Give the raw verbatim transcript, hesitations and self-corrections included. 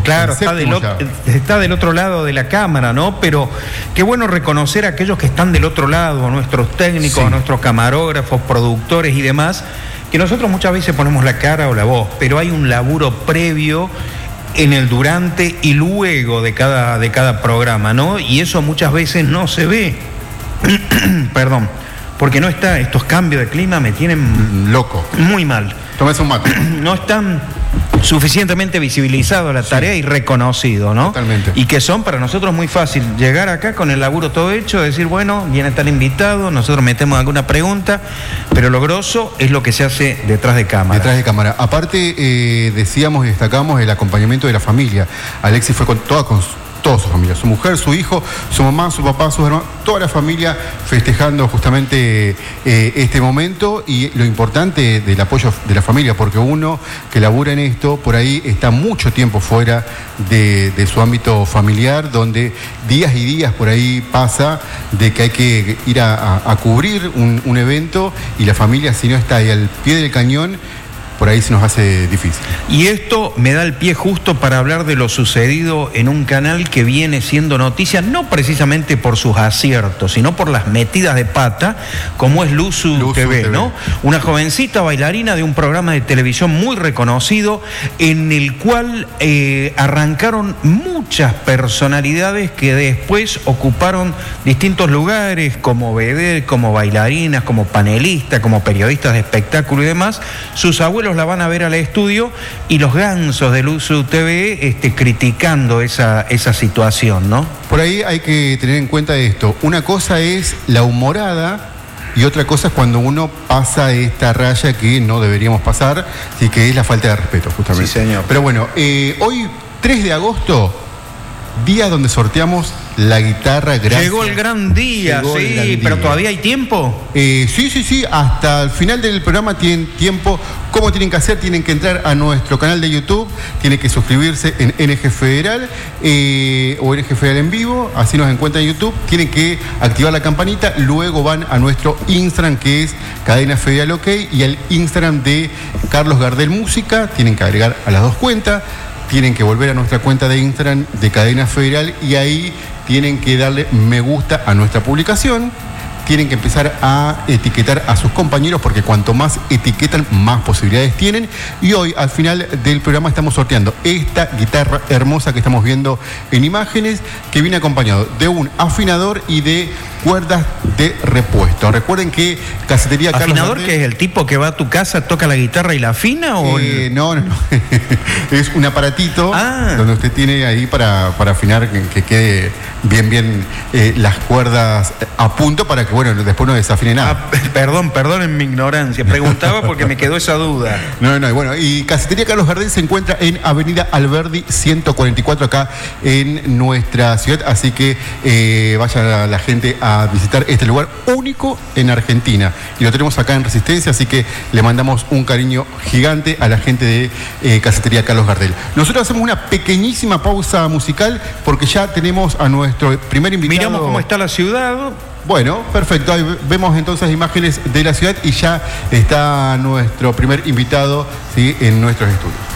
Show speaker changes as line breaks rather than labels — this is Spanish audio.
Claro, está del, otro, está del otro lado de la cámara, ¿no? Pero qué bueno reconocer a aquellos que están del otro lado, a nuestros técnicos, sí. a nuestros camarógrafos, productores y demás, que nosotros muchas veces ponemos la cara o la voz, pero hay un laburo previo en el durante y luego de cada, de cada programa, ¿no? Y eso muchas veces no se ve. Perdón, porque no está, estos cambios de clima me tienen
loco.
Muy mal.
Tómese un mate.
No están suficientemente visibilizado la tarea sí. y reconocido, ¿no?
Totalmente.
Y que son para nosotros muy fácil llegar acá con el laburo todo hecho, decir, bueno, viene tal invitado, nosotros metemos alguna pregunta, pero lo grosso es lo que se hace detrás de cámara.
Detrás de cámara. Aparte, eh, decíamos y destacamos el acompañamiento de la familia. Alexis fue con toda con toda su familia, su mujer, su hijo, su mamá, su papá, sus hermanos, toda la familia festejando justamente eh, este momento y lo importante del apoyo de la familia, porque uno que labura en esto, por ahí está mucho tiempo fuera de, de su ámbito familiar, donde días y días por ahí pasa de que hay que ir a, a, a cubrir un, un evento y la familia, si no está ahí al pie del cañón, por ahí se nos hace difícil.
Y esto me da el pie justo para hablar de lo sucedido en un canal que viene siendo noticia, no precisamente por sus aciertos, sino por las metidas de pata, como es Luzu, Luzu T V, T V, ¿no? Una jovencita bailarina de un programa de televisión muy reconocido, en el cual eh, arrancaron muchas personalidades que después ocuparon distintos lugares, como vedette, como bailarinas, como panelistas, como periodistas de espectáculo y demás. Sus abuelos la van a ver al estudio y los gansos de Luzu T V este, criticando esa, esa situación, ¿no?
Por ahí hay que tener en cuenta esto. Una cosa es la humorada y otra cosa es cuando uno pasa esta raya que no deberíamos pasar, así que es la falta de respeto, justamente.
Sí, señor.
Pero bueno, eh, hoy, tres de agosto, día donde sorteamos la guitarra gratis.
Llegó el gran día, Llegó sí, gran día. Pero ¿todavía hay tiempo?
Eh, sí, sí, sí, hasta el final del programa tienen tiempo. ¿Cómo tienen que hacer? Tienen que entrar a nuestro canal de YouTube, tienen que suscribirse en N G Federal eh, o N G Federal en vivo, así nos encuentran en YouTube, tienen que activar la campanita, luego van a nuestro Instagram que es Cadena Federal OK y el Instagram de Carlos Gardel Música, tienen que agregar a las dos cuentas. Tienen que volver a nuestra cuenta de Instagram de Cadena Federal y ahí tienen que darle me gusta a nuestra publicación. Tienen que empezar a etiquetar a sus compañeros porque cuanto más etiquetan, más posibilidades tienen. Y hoy, al final del programa, estamos sorteando esta guitarra hermosa que estamos viendo en imágenes, que viene acompañado de un afinador y de cuerdas de repuesto. Recuerden que Casetería Carlos
¿Afinador
Gardel,
que es el tipo que va a tu casa, toca la guitarra y la afina? ¿O
eh, no, no, no. Es un aparatito ah. donde usted tiene ahí para, para afinar, que, que quede bien, bien eh, las cuerdas a punto para que, bueno, después no desafine nada.
Ah, perdón, perdón en mi ignorancia. Preguntaba porque me quedó esa duda.
No, no, bueno, y Casetería Carlos Gardel se encuentra en Avenida Alberdi ciento cuarenta y cuatro acá en nuestra ciudad, así que eh, vaya la, la gente a visitar este lugar único en Argentina. Y lo tenemos acá en Resistencia, así que le mandamos un cariño gigante a la gente de eh, Casetería Carlos Gardel. Nosotros hacemos una pequeñísima pausa musical porque ya tenemos a nuestro primer invitado.
Miramos cómo está la ciudad.
Bueno, perfecto. Ahí vemos entonces imágenes de la ciudad y ya está nuestro primer invitado, ¿sí?, en nuestros estudios.